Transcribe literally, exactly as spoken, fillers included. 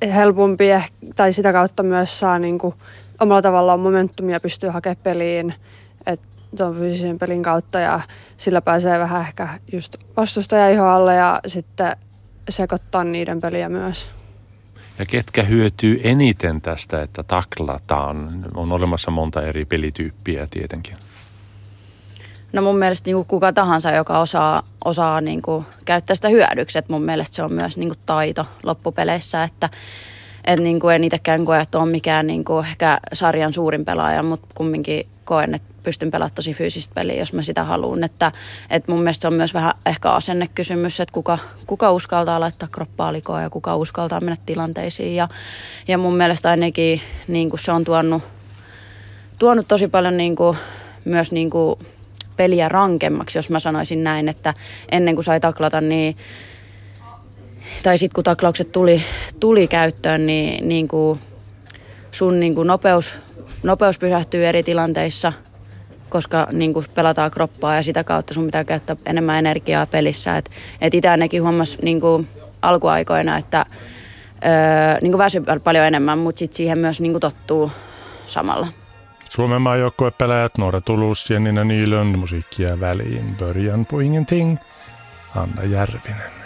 helpompi tai sitä kautta myös saa niin kuin omalla tavallaan momentumia pystyy hakemaan peliin, että se on fyysisen pelin kautta ja sillä pääsee vähän ehkä just vastustaja ihon alle ja sitten sekoittaa niiden peliä myös. Ja ketkä hyötyy eniten tästä, että taklataan? On olemassa monta eri pelityyppiä tietenkin. No mun mielestä niin kuin kuka tahansa, joka osaa, osaa niin kuin käyttää sitä hyödyksi. Et mun mielestä se on myös niin kuin taito loppupeleissä, että et niin kuin en itsekään koe, että on mikään niin kuin ehkä sarjan suurin pelaaja, mutta kumminkin koen, että pystyn pelaamaan tosi fyysistä peliä, jos mä sitä haluan. Että, että mun mielestä se on myös vähän ehkä asennekysymys, että kuka, kuka uskaltaa laittaa kroppaa likoon ja kuka uskaltaa mennä tilanteisiin. Ja, ja mun mielestä ainakin niin kuin se on tuonut, tuonut tosi paljon niin kuin, myös niin kuin peliä rankemmaksi, jos mä sanoisin näin, että ennen kuin sai taklata, niin tai sitten kun taklaukset tuli, tuli käyttöön, niin, niin kuin sun niin kuin nopeus, nopeus pysähtyy eri tilanteissa, koska niin kuin pelataan kroppaa ja sitä kautta sun pitää käyttää enemmän energiaa pelissä. Et, et itse ainakin huomasi niin kuin alkuaikoina, että öö, niin kuin väsyy paljon enemmän, mutta sitten siihen myös niin kuin tottuu samalla. Suomen maajoukkuepelaajat Noora Tulus, Jenni Nylund, musiikkia väliin, början på ingenting, Anna Järvinen.